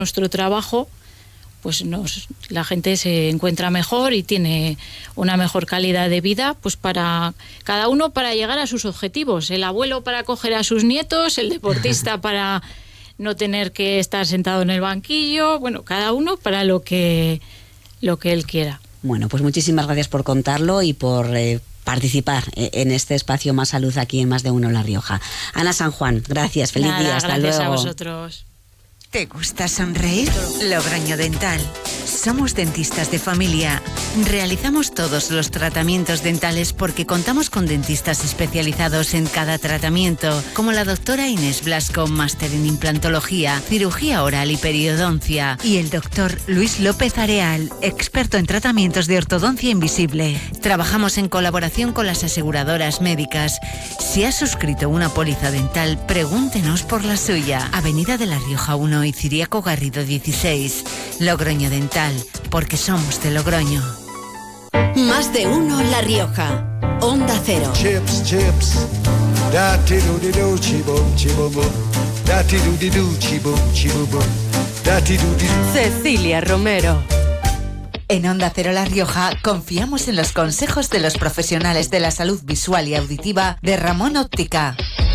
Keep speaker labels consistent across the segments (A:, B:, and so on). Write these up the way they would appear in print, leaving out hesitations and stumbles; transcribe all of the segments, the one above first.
A: nuestro trabajo, pues la gente se encuentra mejor y tiene una mejor calidad de vida, pues para cada uno para llegar a sus objetivos. El abuelo para acoger a sus nietos, el deportista para no tener que estar sentado en el banquillo, bueno, cada uno para lo que él quiera.
B: Bueno, pues muchísimas gracias por contarlo y por participar en este espacio Más Salud aquí en Más de Uno La Rioja. Ana San Juan, gracias, feliz día, hasta
A: gracias
B: luego.
A: A vosotros.
C: ¿Te gusta sonreír? Logroño Dental. Somos dentistas de familia. Realizamos todos los tratamientos dentales porque contamos con dentistas especializados en cada tratamiento, como la doctora Inés Blasco, máster en implantología, cirugía oral y periodoncia, y el doctor Luis López Areal, experto en tratamientos de ortodoncia invisible. Trabajamos en colaboración con las aseguradoras médicas. Si has suscrito una póliza dental, pregúntenos por la suya. Avenida de La Rioja 1 y Ciriaco Garrido 16. Logroño Dental, porque somos de Logroño.
D: Más de Uno La Rioja. Onda Cero.
E: Chips, chips. Da-ti-do-di-do, chibum, chibum. Da-ti-do-di-do, chibum, chibum. Da-ti-do-di-do.
D: Cecilia Romero.
C: En Onda Cero La Rioja confiamos en los consejos de los profesionales de la salud visual y auditiva de Ramón Óptica.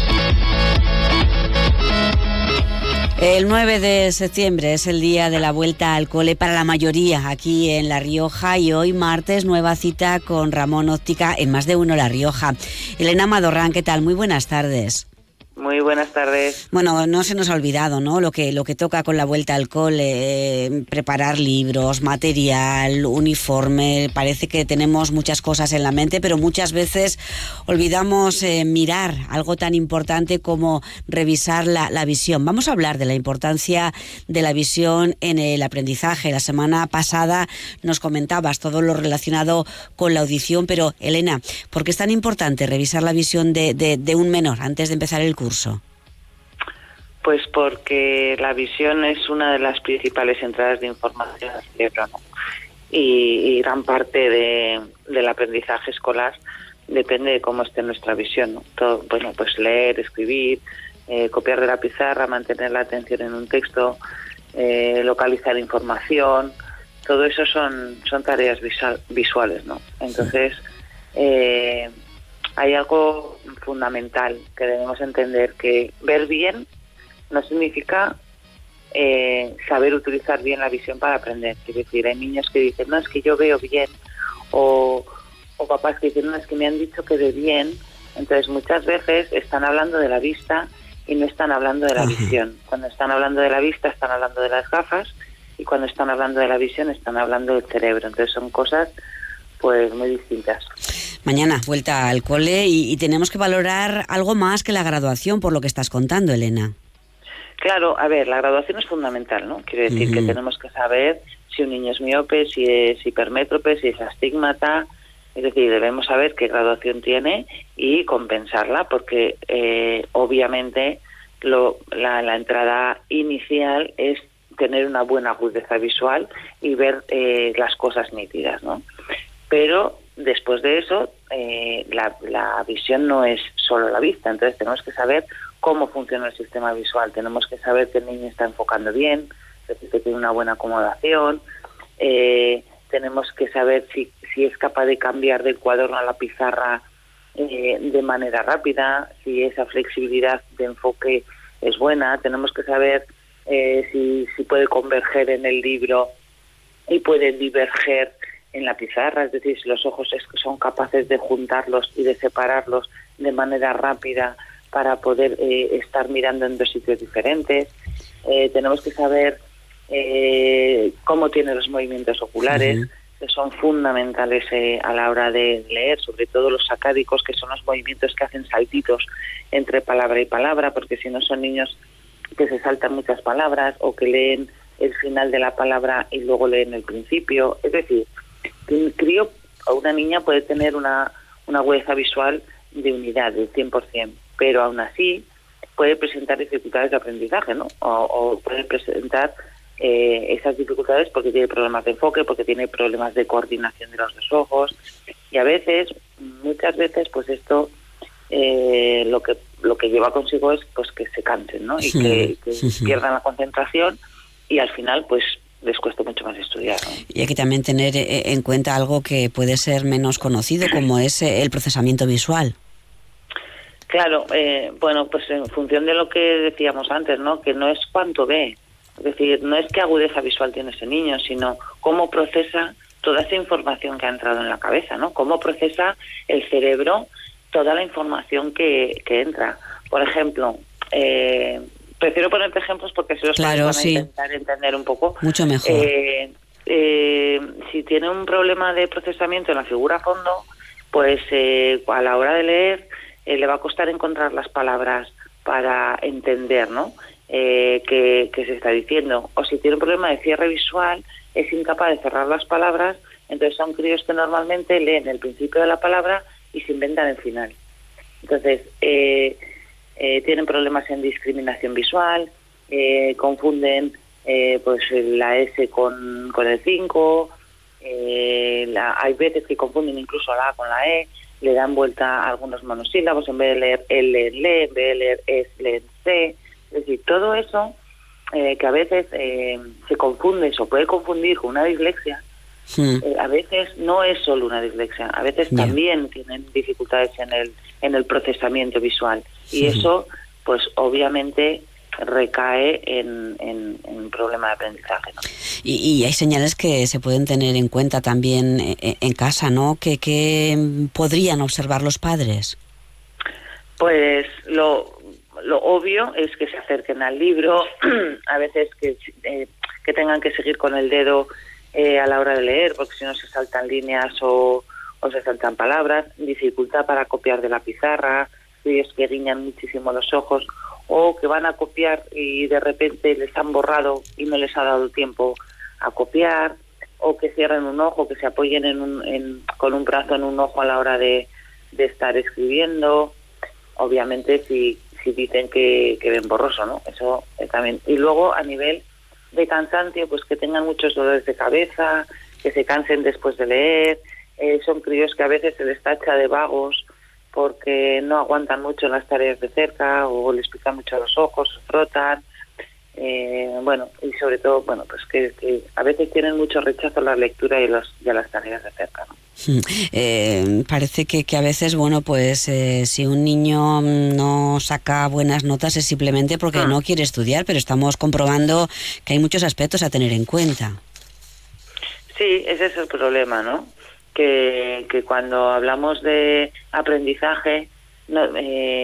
B: El 9 de septiembre es el día de la vuelta al cole para la mayoría aquí en La Rioja y hoy martes nueva cita con Ramón Óptica en Más de Uno La Rioja. Elena Madorrán, ¿qué tal? Muy buenas tardes.
F: Muy buenas tardes.
B: Bueno, no se nos ha olvidado, ¿no? Lo que toca con la vuelta al cole, preparar libros, material, uniforme. Parece que tenemos muchas cosas en la mente, pero muchas veces olvidamos mirar algo tan importante como revisar la visión. Vamos a hablar de la importancia de la visión en el aprendizaje. La semana pasada nos comentabas todo lo relacionado con la audición, pero Elena, ¿por qué es tan importante revisar la visión de un menor antes de empezar el curso?
F: Pues porque la visión es una de las principales entradas de información al cerebro, ¿no? Y gran parte del aprendizaje escolar depende de cómo esté nuestra visión, ¿no? Todo, bueno, pues leer, escribir, copiar de la pizarra, mantener la atención en un texto, localizar información, todo eso son tareas visuales, ¿no? Entonces, hay algo fundamental que debemos entender, que ver bien no significa saber utilizar bien la visión para aprender. Es decir, hay niños que dicen, no, es que yo veo bien, o papás que dicen, no, es que me han dicho que ve bien. Entonces muchas veces están hablando de la vista y no están hablando de la visión. Cuando están hablando de la vista están hablando de las gafas, y cuando están hablando de la visión están hablando del cerebro. Entonces son cosas pues muy distintas.
B: Mañana vuelta al cole y tenemos que valorar algo más que la graduación, por lo que estás contando, Elena.
F: Claro, a ver, la graduación es fundamental, ¿no? Quiere decir que tenemos que saber si un niño es miope, si es hipermétrope, si es astigmata. Es decir, debemos saber qué graduación tiene y compensarla, porque obviamente la entrada inicial es tener una buena agudeza visual y ver las cosas nítidas, ¿no? Pero después de eso, la visión no es solo la vista. Entonces tenemos que saber cómo funciona el sistema visual. Tenemos que saber que el niño está enfocando bien, es decir, que tiene una buena acomodación. Tenemos que saber si es capaz de cambiar del cuaderno a la pizarra de manera rápida, si esa flexibilidad de enfoque es buena. Tenemos que saber si puede converger en el libro y puede diverger en la pizarra, es decir, si los ojos son capaces de juntarlos y de separarlos de manera rápida para poder estar mirando en dos sitios diferentes. Tenemos que saber cómo tiene los movimientos oculares, que son fundamentales a la hora de leer, sobre todo los sacádicos, que son los movimientos que hacen saltitos entre palabra y palabra, porque si no son niños que se saltan muchas palabras o que leen el final de la palabra y luego leen el principio. Es decir, un crío o una niña puede tener una agudeza visual de unidad, del 100%, pero aún así puede presentar dificultades de aprendizaje, ¿no? O puede presentar esas dificultades porque tiene problemas de enfoque, porque tiene problemas de coordinación de los dos ojos, y a veces, muchas veces, pues esto lo que lleva consigo es pues que se cansen, ¿no? Y que pierdan la concentración y al final pues les cuesta mucho más estudiar, ¿no?
B: Y hay que también tener en cuenta algo que puede ser menos conocido, como es el procesamiento visual.
F: Claro, bueno, pues en función de lo que decíamos antes, ¿no? Que no es cuánto ve, es decir, no es qué agudeza visual tiene ese niño, sino cómo procesa toda esa información que ha entrado en la cabeza, ¿no? Cómo procesa el cerebro toda la información que entra. Por ejemplo, prefiero ponerte ejemplos porque si los
B: claro,
F: van a
B: sí.
F: intentar entender un poco.
B: Mucho mejor.
F: Si tiene un problema de procesamiento en la figura fondo, pues a la hora de leer le va a costar encontrar las palabras para entender, ¿no? Que se está diciendo. O si tiene un problema de cierre visual, es incapaz de cerrar las palabras. Entonces son críos que normalmente leen el principio de la palabra y se inventan el final. Entonces tienen problemas en discriminación visual, confunden pues la S con el 5, hay veces que confunden incluso la A con la E, le dan vuelta a algunos monosílabos, en vez de leer L, leen le, en vez de leer S, leen C. Es decir, todo eso que a veces se confunde, se puede confundir con una dislexia, a veces no es solo una dislexia, a veces también tienen dificultades en el procesamiento visual. Y eso, pues obviamente recae en un problema de aprendizaje, ¿no?
B: Y hay señales que se pueden tener en cuenta también en casa, ¿no? Que podrían observar los padres.
F: Pues lo obvio es que se acerquen al libro, a veces que tengan que seguir con el dedo a la hora de leer, porque si no se saltan líneas o se saltan palabras, dificultad para copiar de la pizarra, ellos que guiñan muchísimo los ojos, o que van a copiar y de repente les han borrado y no les ha dado tiempo a copiar, o que cierren un ojo, que se apoyen con un brazo en un ojo a la hora de estar escribiendo. Obviamente si dicen que ven borroso, ¿no? Eso también. Y luego a nivel de cansancio, pues que tengan muchos dolores de cabeza, que se cansen después de leer. Son críos que a veces se les tacha de vagos porque no aguantan mucho las tareas de cerca o les pican mucho los ojos, se frotan. Bueno, y sobre todo, bueno, pues que a veces tienen mucho rechazo a la lectura y a las tareas de cerca, ¿no?
B: Parece que a veces, bueno, pues si un niño no saca buenas notas es simplemente porque no quiere estudiar, pero estamos comprobando que hay muchos aspectos a tener en cuenta.
F: Sí, ese es el problema, ¿no? Que cuando hablamos de aprendizaje, no, a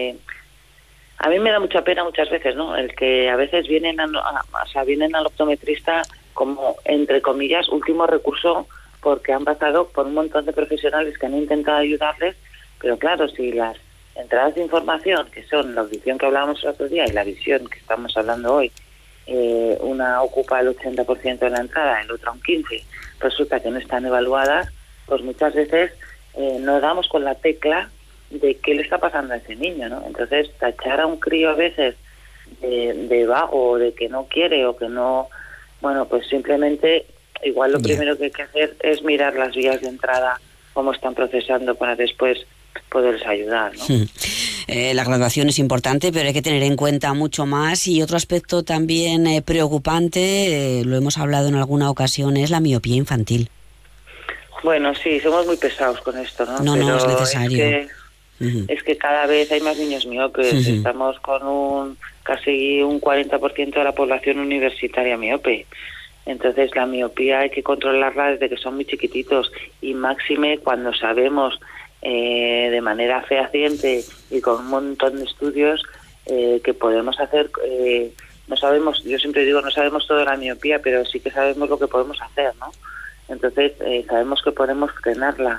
F: mí me da mucha pena muchas veces, ¿no? El que a veces vienen al optometrista como, entre comillas, último recurso, porque han pasado por un montón de profesionales que han intentado ayudarles, pero claro, si las entradas de información, que son la audición que hablábamos el otro día y la visión que estamos hablando hoy, una ocupa el 80% de la entrada, el otra un 15%, resulta que no están evaluadas, pues muchas veces no damos con la tecla de qué le está pasando a ese niño, ¿no? Entonces, tachar a un crío a veces de vago, o de que no quiere, o que no... Bueno, pues simplemente, igual lo primero que hay que hacer es mirar las vías de entrada, cómo están procesando, para después poderles ayudar, ¿no?
B: La graduación es importante, pero hay que tener en cuenta mucho más. Y otro aspecto también preocupante, lo hemos hablado en alguna ocasión, es la miopía infantil.
F: Bueno, sí, somos muy pesados con esto, ¿no?
B: No,
F: pero
B: no es necesario.
F: Es que cada vez hay más niños miopes. Estamos con casi un 40% de la población universitaria miope. Entonces la miopía hay que controlarla desde que son muy chiquititos, y máxime cuando sabemos de manera fehaciente y con un montón de estudios que podemos hacer. No sabemos, yo siempre digo, no sabemos todo de la miopía, pero sí que sabemos lo que podemos hacer, ¿no? Entonces sabemos que podemos frenarla.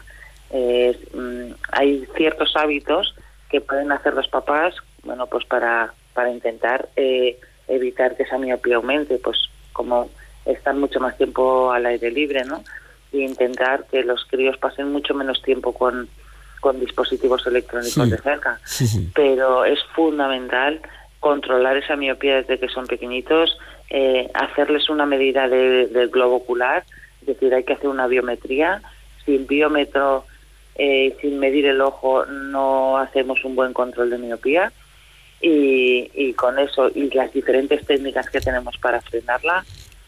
F: Hay ciertos hábitos que pueden hacer los papás, bueno, pues para intentar evitar que esa miopía aumente, pues como estar mucho más tiempo al aire libre, ¿no? E intentar que los críos pasen mucho menos tiempo con dispositivos electrónicos de cerca. Pero es fundamental controlar esa miopía desde que son pequeñitos, hacerles una medida del globo ocular, es decir, hay que hacer una biometría. Sin biómetro, sin medir el ojo, no hacemos un buen control de miopía, y con eso y las diferentes técnicas que tenemos para frenarla,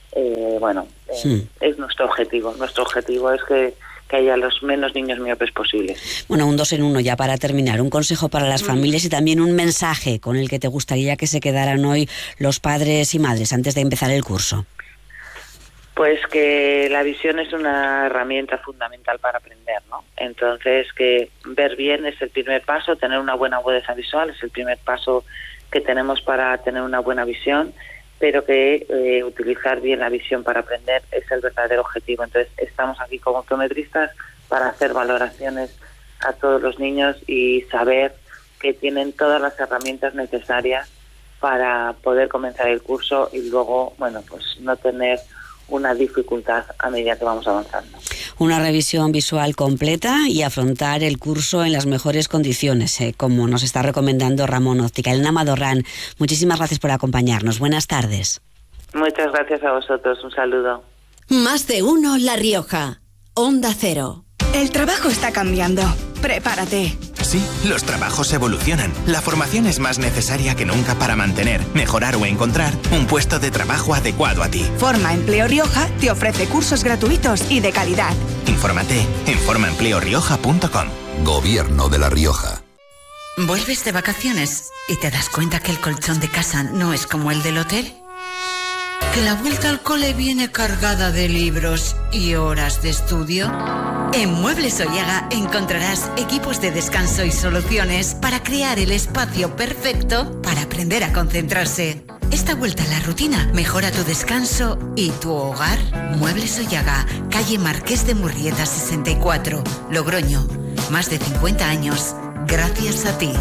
F: es nuestro objetivo. Nuestro objetivo es que haya los menos niños miopes posibles.
B: Bueno, un 2 en 1 ya para terminar. Un consejo para las familias y también un mensaje con el que te gustaría que se quedaran hoy los padres y madres antes de empezar el curso.
F: Pues que la visión es una herramienta fundamental para aprender, ¿no? Entonces, que ver bien es el primer paso, tener una buena agudeza visual es el primer paso que tenemos para tener una buena visión, pero que utilizar bien la visión para aprender es el verdadero objetivo. Entonces, estamos aquí como optometristas para hacer valoraciones a todos los niños y saber que tienen todas las herramientas necesarias para poder comenzar el curso y luego, pues no tener una dificultad a medida que vamos avanzando.
B: Una revisión visual completa y afrontar el curso en las mejores condiciones, como nos está recomendando Ramón Óptica. Elena Madorrán, muchísimas gracias por acompañarnos. Buenas tardes.
F: Muchas gracias a vosotros. Un saludo.
D: Más de uno La Rioja. Onda Cero.
G: El trabajo está cambiando. Prepárate.
H: Sí, los trabajos evolucionan. La formación es más necesaria que nunca para mantener, mejorar o encontrar un puesto de trabajo adecuado a ti.
G: Forma Empleo Rioja te ofrece cursos gratuitos y de calidad.
H: Infórmate en formaempleorioja.com.
I: Gobierno de La Rioja.
C: ¿Vuelves de vacaciones y te das cuenta que el colchón de casa no es como el del hotel? ¿Que la vuelta al cole viene cargada de libros y horas de estudio? En Muebles Ollaga encontrarás equipos de descanso y soluciones para crear el espacio perfecto para aprender a concentrarse. Esta vuelta a la rutina mejora tu descanso y tu hogar. Muebles Ollaga, calle Marqués de Murrieta 64, Logroño. Más de 50 años, gracias a ti.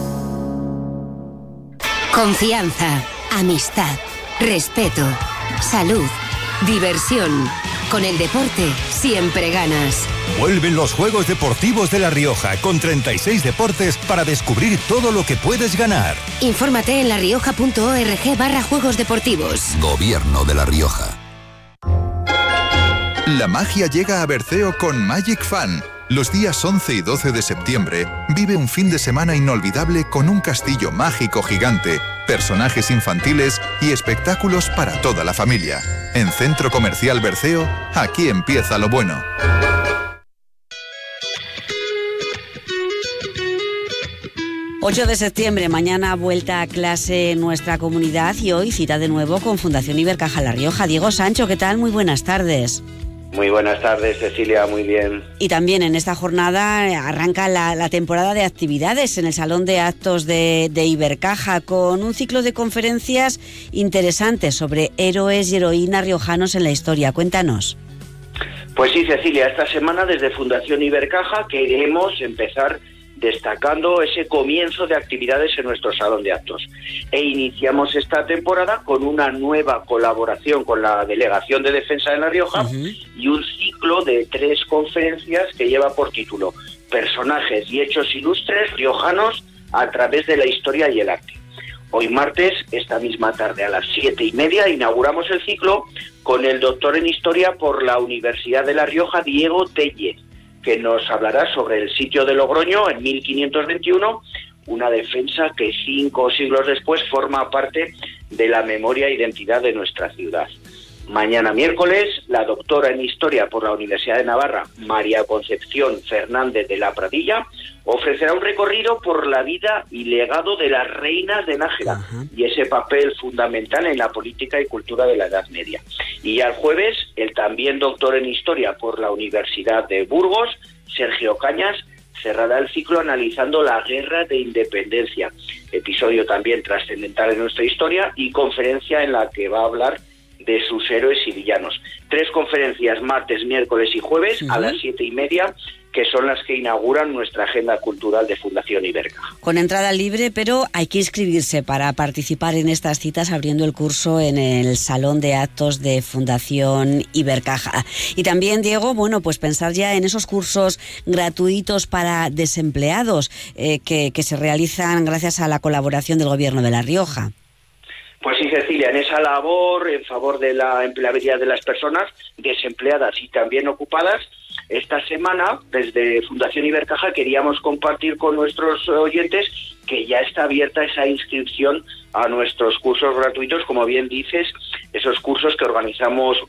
J: Confianza, amistad, respeto, salud, diversión. Con el deporte siempre ganas.
K: Vuelven los Juegos Deportivos de La Rioja con 36 deportes para descubrir todo lo que puedes ganar.
J: Infórmate en larioja.org/Juegos Deportivos.
I: Gobierno de La Rioja.
L: La magia llega a Berceo con Magic Fan. Los días 11 y 12 de septiembre vive un fin de semana inolvidable con un castillo mágico gigante, personajes infantiles y espectáculos para toda la familia. En Centro Comercial Berceo, aquí empieza lo bueno.
B: ...8 de septiembre, mañana vuelta a clase en nuestra comunidad y hoy cita de nuevo con Fundación Ibercaja La Rioja. Diego Sancho, ¿qué tal? Muy buenas tardes.
M: Muy buenas tardes, Cecilia, muy bien.
B: Y también en esta jornada arranca la temporada de actividades en el Salón de Actos de Ibercaja con un ciclo de conferencias interesantes sobre héroes y heroínas riojanos en la historia. Cuéntanos.
M: Pues sí, Cecilia, esta semana desde Fundación Ibercaja queremos empezar destacando ese comienzo de actividades en nuestro Salón de Actos. E iniciamos esta temporada con una nueva colaboración con la Delegación de Defensa de La Rioja y un ciclo de 3 conferencias que lleva por título Personajes y hechos ilustres riojanos a través de la historia y el arte. Hoy martes, esta misma tarde a las 7:30, inauguramos el ciclo con el doctor en Historia por la Universidad de La Rioja, Diego Tellez, que nos hablará sobre el sitio de Logroño en 1521, una defensa que 5 siglos después forma parte de la memoria e identidad de nuestra ciudad. Mañana miércoles, la doctora en Historia por la Universidad de Navarra, María Concepción Fernández de la Pradilla, ofrecerá un recorrido por la vida y legado de las reinas de Nájera y ese papel fundamental en la política y cultura de la Edad Media. Y ya el jueves, el también doctor en Historia por la Universidad de Burgos, Sergio Cañas, cerrará el ciclo analizando la Guerra de Independencia, episodio también trascendental en nuestra historia y conferencia en la que va a hablar de sus héroes y villanos. 3 conferencias martes, miércoles y jueves a las 7:30, que son las que inauguran nuestra agenda cultural de Fundación Ibercaja.
B: Con entrada libre, pero hay que inscribirse para participar en estas citas abriendo el curso en el Salón de Actos de Fundación Ibercaja. Y también, Diego, pues pensar ya en esos cursos gratuitos para desempleados que se realizan gracias a la colaboración del Gobierno de La Rioja.
M: Pues sí, Cecilia, en esa labor en favor de la empleabilidad de las personas desempleadas y también ocupadas, esta semana, desde Fundación Ibercaja, queríamos compartir con nuestros oyentes que ya está abierta esa inscripción a nuestros cursos gratuitos, como bien dices, esos cursos que organizamos